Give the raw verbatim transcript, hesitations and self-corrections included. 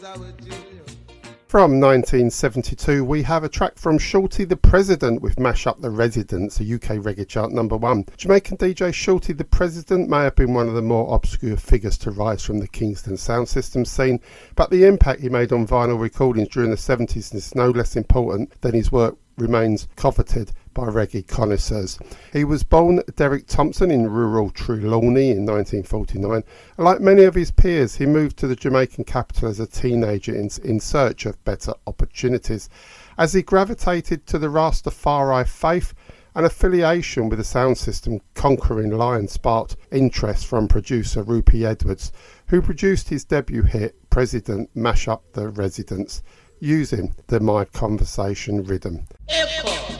From nineteen seventy-two, we have a track from Shorty the President with Mash Up the Residents, a U K reggae chart number one. Jamaican D J Shorty the President may have been one of the more obscure figures to rise from the Kingston sound system scene, but the impact he made on vinyl recordings during the seventies is no less important than his work remains coveted by reggae connoisseurs. He was born Derek Thompson in rural Trelawney in nineteen forty-nine, and like many of his peers, he moved to the Jamaican capital as a teenager in, in search of better opportunities. As he gravitated to the Rastafari faith, an affiliation with the sound system Conquering Lion sparked interest from producer Rupie Edwards, who produced his debut hit President Mash Up the Residents using the My Conversation rhythm. Echo.